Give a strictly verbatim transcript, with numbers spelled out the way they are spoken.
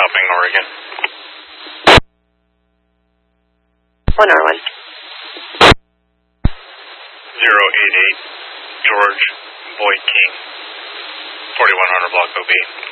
South Bend, Oregon. one R one. zero eight eight, George Boyd King, forty-one hundred block O B.